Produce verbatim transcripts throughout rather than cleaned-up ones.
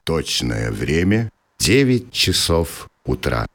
Точное время — девять часов утра.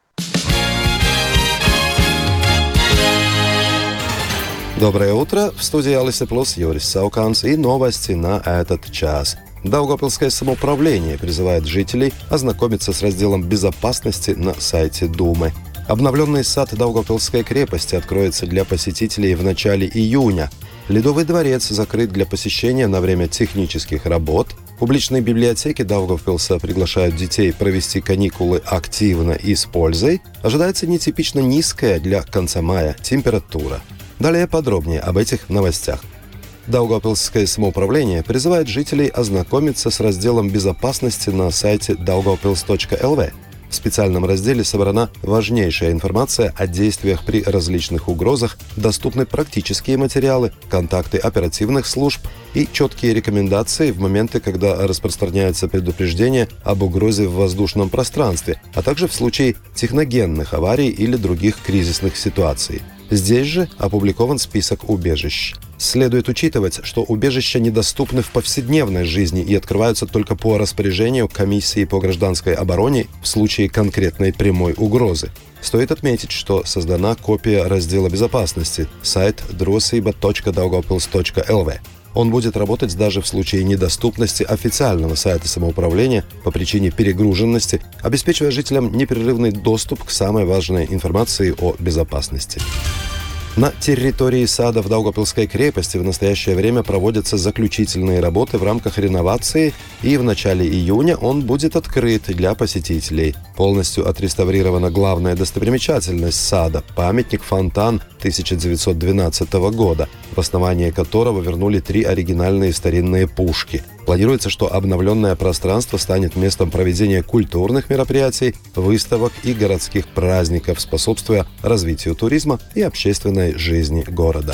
Доброе утро! В студии Алиса Плюс Юрис Сауканс и новости на этот час. Даугавпилское самоуправление призывает жителей ознакомиться с разделом безопасности на сайте Думы. Обновленный сад Даугавпилской крепости откроется для посетителей в начале июня. Ледовый дворец закрыт для посещения на время технических работ. Публичные библиотеки Даугавпилса приглашают детей провести каникулы активно и с пользой. Ожидается нетипично низкая для конца мая температура. Далее подробнее об этих новостях. Даугавпилское самоуправление призывает жителей ознакомиться с разделом безопасности на сайте daugavpils точка эл ви. В специальном разделе собрана важнейшая информация о действиях при различных угрозах, доступны практические материалы, контакты оперативных служб и четкие рекомендации в моменты, когда распространяется предупреждение об угрозе в воздушном пространстве, а также в случае техногенных аварий или других кризисных ситуаций. Здесь же опубликован список убежищ. Следует учитывать, что убежища недоступны в повседневной жизни и открываются только по распоряжению Комиссии по гражданской обороне в случае конкретной прямой угрозы. Стоит отметить, что создана копия раздела безопасности, сайт drosība точка daugavpils точка эл ви. Он будет работать даже в случае недоступности официального сайта самоуправления по причине перегруженности, обеспечивая жителям непрерывный доступ к самой важной информации о безопасности. На территории сада в Даугавпилской крепости в настоящее время проводятся заключительные работы в рамках реновации, и в начале июня он будет открыт для посетителей. Полностью отреставрирована главная достопримечательность сада – памятник-фонтан тысяча девятьсот двенадцатого года, в основании которого вернули три оригинальные старинные пушки. Планируется, что обновленное пространство станет местом проведения культурных мероприятий, выставок и городских праздников, способствуя развитию туризма и общественной жизни города.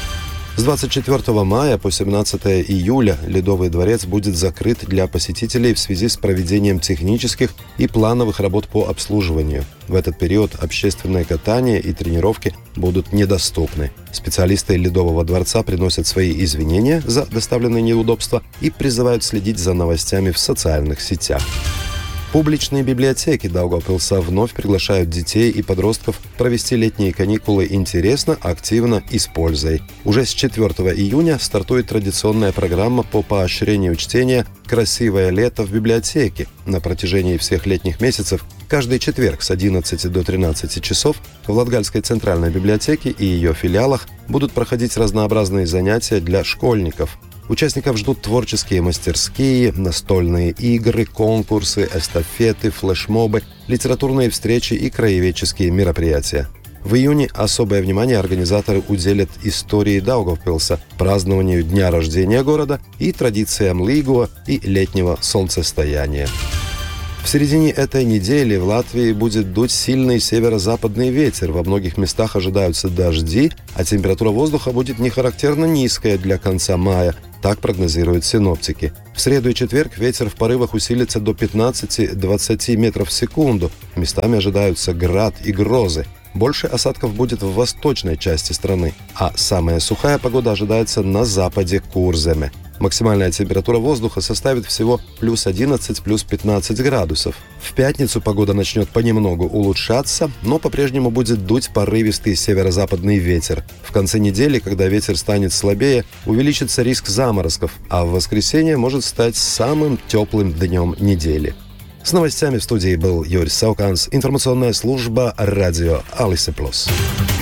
С двадцать четвёртого мая по семнадцатое июля Ледовый дворец будет закрыт для посетителей в связи с проведением технических и плановых работ по обслуживанию. В этот период общественное катание и тренировки будут недоступны. Специалисты Ледового дворца приносят свои извинения за доставленные неудобства и призывают следить за новостями в социальных сетях. Публичные библиотеки Даугавпилса вновь приглашают детей и подростков провести летние каникулы интересно, активно и с пользой. Уже с четвёртого июня стартует традиционная программа по поощрению чтения «Красивое лето в библиотеке». На протяжении всех летних месяцев каждый четверг с одиннадцати до тринадцати часов в Латгальской центральной библиотеке и ее филиалах будут проходить разнообразные занятия для школьников. Участников ждут творческие мастерские, настольные игры, конкурсы, эстафеты, флешмобы, литературные встречи и краеведческие мероприятия. В июне особое внимание организаторы уделят истории Даугавпилса, празднованию дня рождения города и традициям Лигуа и летнего солнцестояния. В середине этой недели в Латвии будет дуть сильный северо-западный ветер. Во многих местах ожидаются дожди, а температура воздуха будет нехарактерно низкая для конца мая. Так прогнозируют синоптики. В среду и четверг ветер в порывах усилится до пятнадцати-двадцати метров в секунду. Местами ожидаются град и грозы. Больше осадков будет в восточной части страны, а самая сухая погода ожидается на западе Курземе. Максимальная температура воздуха составит всего плюс одиннадцать, плюс пятнадцать градусов. В пятницу погода начнет понемногу улучшаться, но по-прежнему будет дуть порывистый северо-западный ветер. В конце недели, когда ветер станет слабее, увеличится риск заморозков, а в воскресенье может стать самым теплым днем недели. С новостями в студии был Юрис Сауканс, информационная служба радио Алиса Плюс.